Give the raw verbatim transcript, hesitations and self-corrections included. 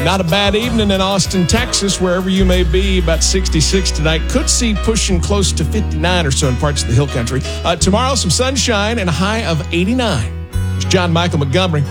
Not a bad evening in Austin, Texas, wherever you may be. About sixty-six tonight. Could see pushing close to fifty-nine or so in parts of the hill country. Uh, tomorrow, some sunshine and a high of eighty-nine. It's John Michael Montgomery.